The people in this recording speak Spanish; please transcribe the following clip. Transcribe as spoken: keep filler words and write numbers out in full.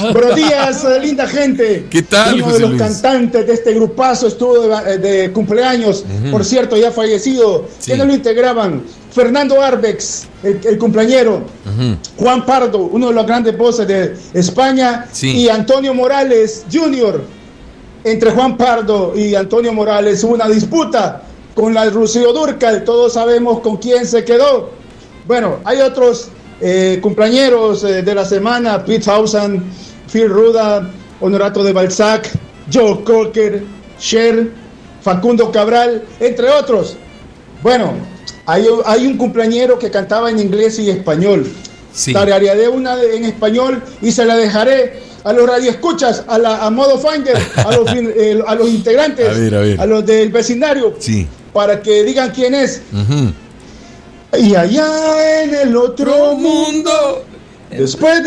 Buenos días, linda gente. ¿Qué tal, Uno José de los Luis? cantantes de este grupazo estuvo de, de cumpleaños, uh-huh. Por cierto, ya fallecido. Sí. ¿Quiénes lo integraban? Fernando Arbex, el, el cumpleañero, uh-huh. Juan Pardo, uno de los grandes voces de España, sí. Y Antonio Morales junior Entre Juan Pardo y Antonio Morales hubo una disputa con la Rocío Dúrcal, todos sabemos con quién se quedó. Bueno, hay otros eh, cumpleañeros eh, de la semana: Pete Townsend, Phil Ruda, Honorato de Balzac, Joe Cocker, Cher, Facundo Cabral, entre otros. Bueno, hay, hay un cumpleañero que cantaba en inglés y español. Sí. Tararearé una de, en español y se la dejaré a los radioescuchas, a, la, a Modo Finder, a los, eh, a los integrantes, a, ver, a, ver. a los del vecindario, sí. Para que digan quién es. Uh-huh. Y allá en el otro mundo, después de